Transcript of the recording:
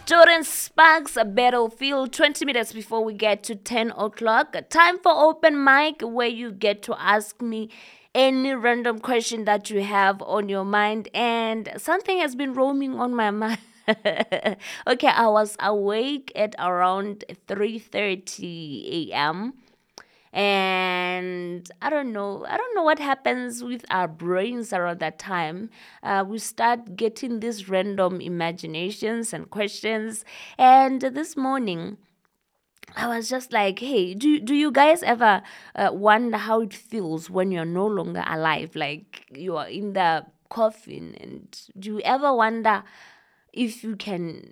Jordan Sparks, a battlefield 20 minutes before we get to 10 o'clock. Time for open mic where you get to ask me any random question that you have on your mind. And something has been roaming on my mind. Okay, I was awake at around 3:30 a.m. And I don't know what happens with our brains around that time. We start getting these random imaginations and questions. And this morning I was just like, hey, do you guys ever wonder how it feels when you're no longer alive, like you are in the coffin? And do you ever wonder if you can